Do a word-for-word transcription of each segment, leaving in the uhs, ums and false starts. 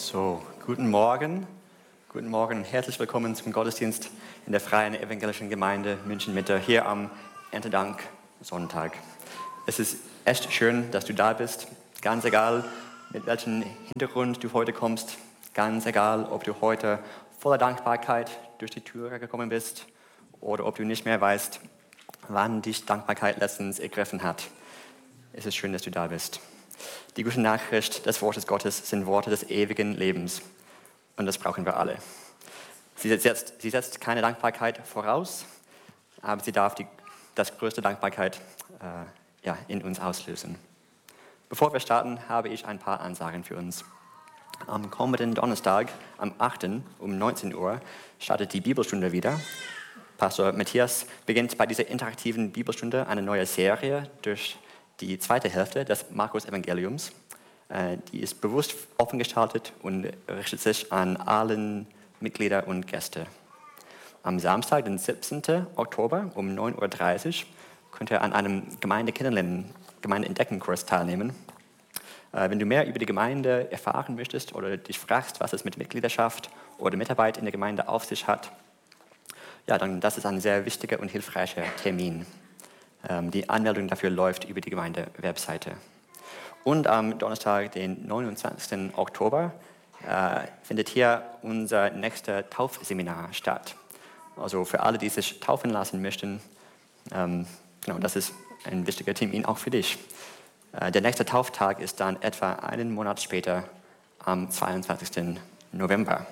So, guten Morgen. Guten Morgen und herzlich willkommen zum Gottesdienst in der Freien Evangelischen Gemeinde München-Mitte hier am Erntedank-Sonntag. Es ist echt schön, dass du da bist, ganz egal, mit welchem Hintergrund du heute kommst, ganz egal, ob du heute voller Dankbarkeit durch die Tür gekommen bist oder ob du nicht mehr weißt, wann dich Dankbarkeit letztens ergriffen hat. Es ist schön, dass du da bist. Die gute Nachricht des Wortes Gottes sind Worte des ewigen Lebens. Und das brauchen wir alle. Sie setzt, sie setzt keine Dankbarkeit voraus, aber sie darf die das größte Dankbarkeit äh, ja, in uns auslösen. Bevor wir starten, habe ich ein paar Ansagen für uns. Am kommenden Donnerstag, am achten um neunzehn Uhr, startet die Bibelstunde wieder. Pastor Matthias beginnt bei dieser interaktiven Bibelstunde eine neue Serie durch die zweite Hälfte des Markus-Evangeliums. Die ist bewusst offen gestaltet und richtet sich an allen Mitglieder und Gäste. Am Samstag, den siebzehnten Oktober um neun Uhr dreißig könnt ihr an einem Gemeinde-Kennenlernen, Gemeinde-Entdecken-Kurs teilnehmen. Wenn du mehr über die Gemeinde erfahren möchtest oder dich fragst, was es mit Mitgliedschaft oder Mitarbeit in der Gemeinde auf sich hat, ja, dann das ist ein sehr wichtiger und hilfreicher Termin. Die Anmeldung dafür läuft über die Gemeinde-Webseite. Und am Donnerstag, den neunundzwanzigsten Oktober, äh, findet hier unser nächster Taufseminar statt. Also für alle, die sich taufen lassen möchten, ähm, genau, das ist ein wichtiger Termin auch für dich. Äh, der nächste Tauftag ist dann etwa einen Monat später, am zweiundzwanzigsten November.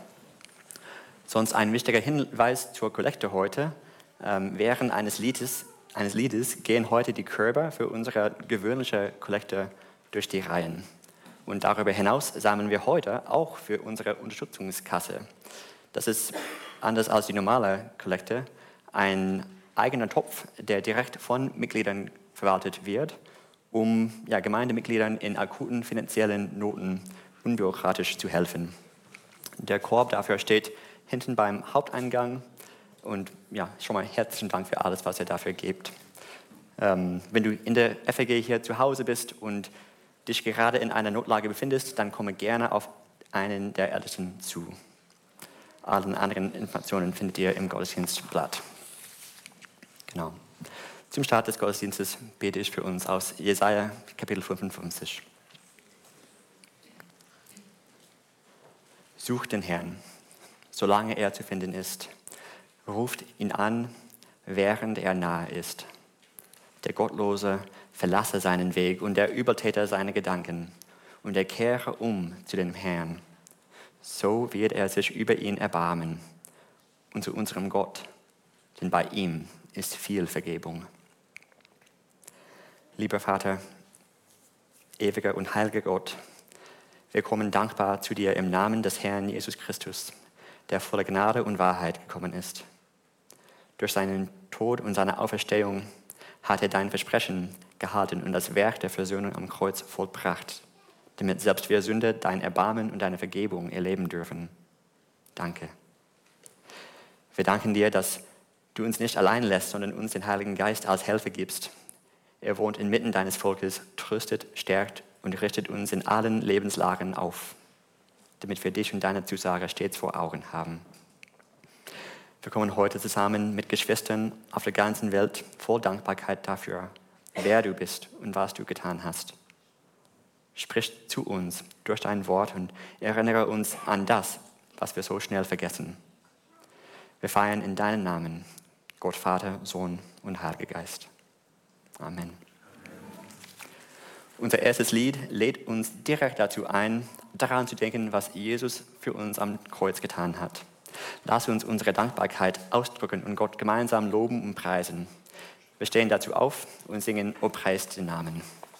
Sonst ein wichtiger Hinweis zur Kollekte heute. Ähm, während eines Liedes eines Liedes gehen heute die Körper für unsere gewöhnliche Kollekte durch die Reihen. Und darüber hinaus sammeln wir heute auch für unsere Unterstützungskasse. Das ist, anders als die normale Kollekte, ein eigener Topf, der direkt von Mitgliedern verwaltet wird, um ja, Gemeindemitgliedern in akuten finanziellen Noten unbürokratisch zu helfen. Der Korb dafür steht hinten beim Haupteingang. Und ja, schon mal herzlichen Dank für alles, was ihr dafür gebt. Ähm, wenn du in der F E G hier zu Hause bist und dich gerade in einer Notlage befindest, dann komme gerne auf einen der Ältesten zu. Alle anderen Informationen findet ihr im Gottesdienstblatt. Genau. Zum Start des Gottesdienstes bete ich für uns aus Jesaja Kapitel fünfundfünfzig. Sucht den Herrn, solange er zu finden ist. Ruft ihn an, während er nahe ist. Der Gottlose verlasse seinen Weg und der Übeltäter seine Gedanken und er kehre um zu dem Herrn. So wird er sich über ihn erbarmen und zu unserem Gott, denn bei ihm ist viel Vergebung. Lieber Vater, ewiger und heiliger Gott, wir kommen dankbar zu dir im Namen des Herrn Jesus Christus, der voller Gnade und Wahrheit gekommen ist. Durch seinen Tod und seine Auferstehung hat er dein Versprechen gehalten und das Werk der Versöhnung am Kreuz vollbracht, damit selbst wir Sünder dein Erbarmen und deine Vergebung erleben dürfen. Danke. Wir danken dir, dass du uns nicht allein lässt, sondern uns den Heiligen Geist als Helfer gibst. Er wohnt inmitten deines Volkes, tröstet, stärkt und richtet uns in allen Lebenslagen auf, damit wir dich und deine Zusage stets vor Augen haben. Wir kommen heute zusammen mit Geschwistern auf der ganzen Welt voll Dankbarkeit dafür, wer du bist und was du getan hast. Sprich zu uns durch dein Wort und erinnere uns an das, was wir so schnell vergessen. Wir feiern in deinem Namen, Gott Vater, Sohn und Heiliger Geist. Amen. Unser erstes Lied lädt uns direkt dazu ein, daran zu denken, was Jesus für uns am Kreuz getan hat. Lass uns unsere Dankbarkeit ausdrücken und Gott gemeinsam loben und preisen. Wir stehen dazu auf und singen, O preist den Namen.